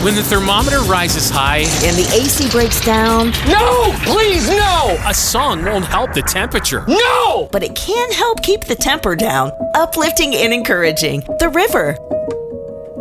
When the thermometer rises high and the AC breaks down. No! Please, no! a song won't help the temperature. No! But it can help keep the temper down, uplifting and encouraging. The River.